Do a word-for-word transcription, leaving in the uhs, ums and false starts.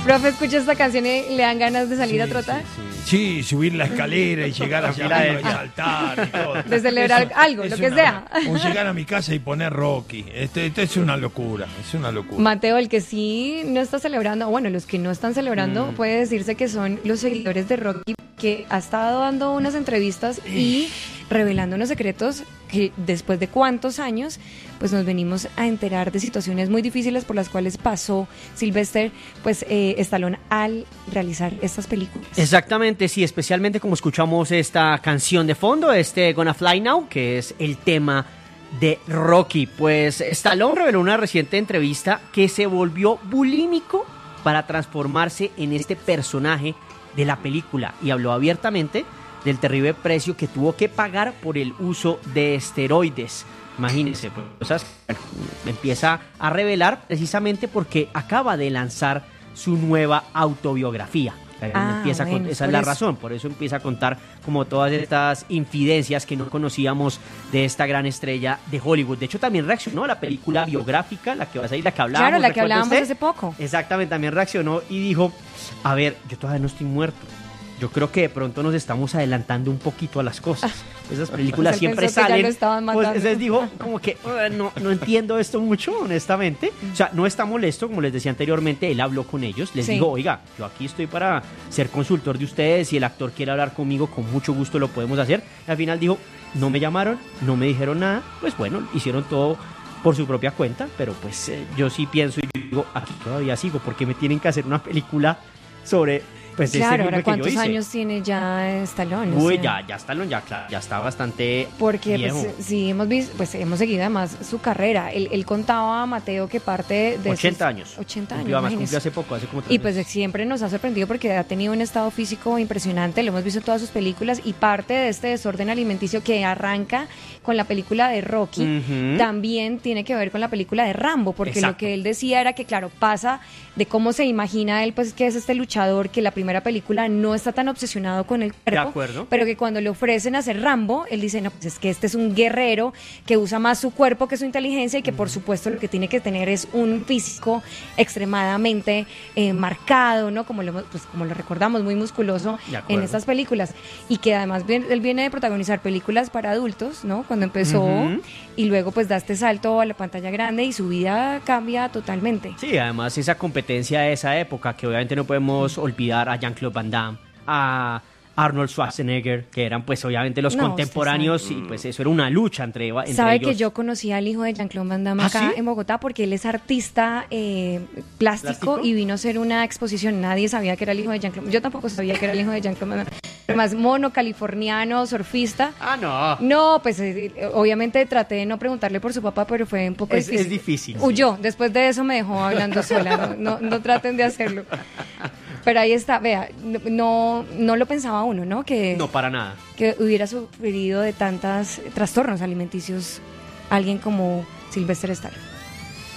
Profe, escucha esta canción y le dan ganas de salir Sí, a trotar. Sí, sí. Sí, subir la escalera y llegar hacia arriba y saltar y todo. De celebrar Eso algo, es lo que una- sea. O llegar a mi casa y poner Rocky. Esto, esto es una locura, es una locura. Mateo, el que sí no está celebrando, bueno, los que no están celebrando, Mm. puede decirse que son los seguidores de Rocky, que ha estado dando unas entrevistas y revelando unos secretos que después de cuántos años, pues nos venimos a enterar de situaciones muy difíciles por las cuales pasó Sylvester, pues eh, Stallone al realizar estas películas. Exactamente, sí, especialmente como escuchamos esta canción de fondo, este Gonna Fly Now, que es el tema de Rocky. Pues Stallone reveló en una reciente entrevista que se volvió bulímico para transformarse en este personaje de la película y habló abiertamente del terrible precio que tuvo que pagar por el uso de esteroides. Imagínense, pues, cosas que empieza a revelar precisamente porque acaba de lanzar su nueva autobiografía. Ah, empieza a bueno, con- esa es por la eso. razón, por eso empieza a contar como todas estas infidencias que no conocíamos de esta gran estrella de Hollywood. De hecho, también reaccionó a la película biográfica, la que va a salir, la que hablábamos. Claro, la que ¿recuerda hablábamos usted? hace poco. Exactamente, también reaccionó y dijo, a ver, yo todavía no estoy muerto. Yo creo que de pronto nos estamos adelantando un poquito a las cosas. Esas películas Él siempre pensó que ya salen. lo estaban Pues matando. entonces dijo, como que "Uh, no, no entiendo esto mucho, honestamente. O sea, no está molesto, como les decía anteriormente, él habló con ellos, les Sí. dijo, oiga, yo aquí estoy para ser consultor de ustedes, si el actor quiere hablar conmigo, con mucho gusto lo podemos hacer. Y al final dijo, no me llamaron, no me dijeron nada, pues bueno, hicieron todo por su propia cuenta, pero pues eh, yo sí pienso y digo, aquí todavía sigo, porque me tienen que hacer una película sobre pues este Claro, filme ahora que yo cuántos hice. años tiene ya Stallone. O Uy, sea, ya, ya Stallone ya, claro, ya está bastante Porque viejo. pues, sí hemos visto, pues hemos seguido además su carrera. Él, él contaba a Mateo que parte de ochenta sus- años. ochenta Cumplió, años. además imagínese. cumplió hace poco, hace como tres Y pues meses. siempre nos ha sorprendido porque ha tenido un estado físico impresionante, lo hemos visto en todas sus películas y parte de este desorden alimenticio que arranca con la película de Rocky, Ujú. también tiene que ver con la película de Rambo, porque lo Exacto. que él decía era que claro, pasa de cómo se imagina él, pues que es este luchador que la primera película no está tan obsesionado con el cuerpo, acuerdo. pero que cuando le ofrecen hacer Rambo, él dice, no, pues es que este es un guerrero que usa más su cuerpo que su inteligencia y que por supuesto lo que tiene que tener es un físico extremadamente eh, marcado, ¿no? Como lo, hemos- pues, como lo recordamos, muy musculoso De acuerdo. en estas películas. Y que además bien- él viene de protagonizar películas para adultos, ¿no? Cuando empezó Ujú. y luego pues da este salto a la pantalla grande y su vida cambia totalmente. Sí, además esa competencia de esa época, que obviamente no podemos olvidar a Jean-Claude Van Damme, a Arnold Schwarzenegger, que eran pues obviamente los No, contemporáneos usted y pues eso era una lucha entre, entre Sabe ellos. que yo conocí al hijo de Jean-Claude Van Damme ¿Ah, acá sí? en Bogotá porque él es artista eh, plástico, ¿Plástico? y vino a hacer una exposición. Nadie sabía que era el hijo de Jean-Claude. Yo tampoco sabía que era el hijo de Jean-Claude Van Damme. Además, mono, californiano, surfista. Ah, no. No, pues eh, obviamente traté de no preguntarle por su papá, pero fue un poco Es- difícil. es difícil, sí. Huyó. Después de eso me dejó hablando sola. No, no, no traten de hacerlo. Pero ahí está, vea, no, no lo pensaba uno, ¿no? Que, No, para nada. que hubiera sufrido de tantos trastornos alimenticios alguien como Sylvester Stallone.